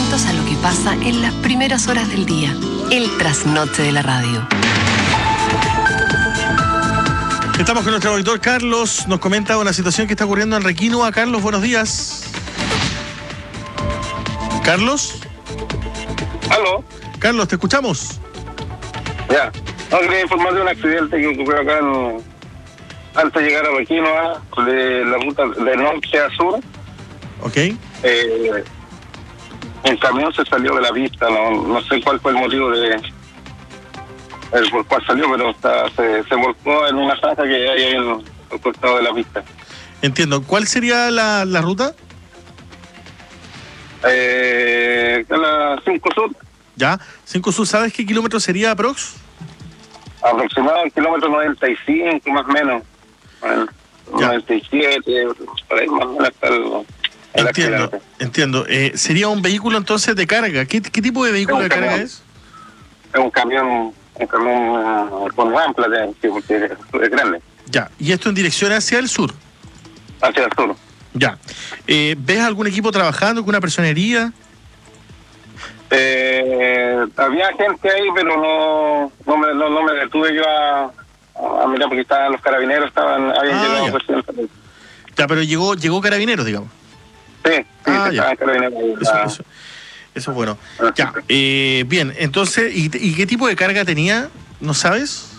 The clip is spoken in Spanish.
atentos a lo que pasa en las primeras horas del día. El trasnoche de la radio. Estamos con nuestro auditor Carlos. Nos comenta una situación que está ocurriendo en Requinoa. Carlos, buenos días. ¿Carlos? ¿Aló? Carlos, te escuchamos. Ya. No, quería informar de un accidente que ocurrió acá antes de llegar a Requinoa, de la ruta de norte a sur. Ok. Un camión se salió de la pista, no sé cuál fue el motivo por cuál salió, pero se volcó en una zanja que hay en el costado de la pista. Entiendo. ¿Cuál sería la ruta? La 5 Sur. Ya. 5 Sur, ¿sabes qué kilómetro sería aprox? Aproximadamente kilómetro 95, más o menos. Bueno, 97, por ahí más o menos está Entiendo. ¿Sería un vehículo entonces de carga? ¿Qué tipo de vehículo de carga es? Es un camión con ampla, porque es grande. Ya. ¿Y esto en dirección hacia el sur? Hacia el sur. Ya. ¿Ves algún equipo trabajando, alguna personería? Había gente ahí, pero no me detuve yo a mirar porque estaban los carabineros, habían llegado recién. Ya, pero llegó carabineros, digamos. Sí, estaban carabineros ahí. Eso es bueno. Ya, bien, entonces, ¿y qué tipo de carga tenía? ¿No sabes?